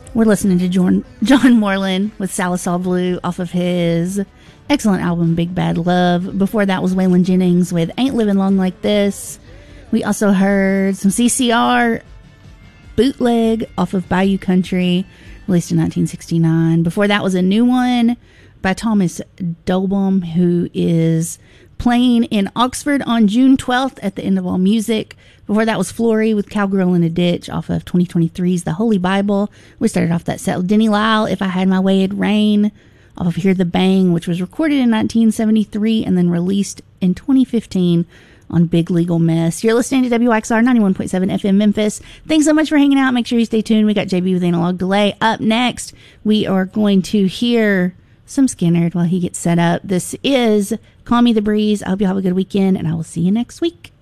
We're listening to John Moreland with Salisaw Blue off of his excellent album Big Bad Love. Before that was Waylon Jennings with Ain't Living Long Like This. We also heard some CCR Bootleg off of Bayou Country, released in 1969. Before that was a new one by Thomas Dolbaum, who is playing in Oxford on June 12th at the End of All Music. Before that was Flory with Cowgirl in a Ditch off of 2023's The Holy Bible. We started off that set with Denny Lyle, If I Had My Way It'd Rain, off of Hear the Bang, which was recorded in 1973 and then released in 2015 on Big Legal Mess. You're listening to WXR 91.7 FM Memphis. Thanks so much for hanging out. Make sure you stay tuned. We got JB with Analog Delay. Up next, we are going to hear some Skynyrd while he gets set up. This is Call Me the Breeze. I hope you have a good weekend, and I will see you next week.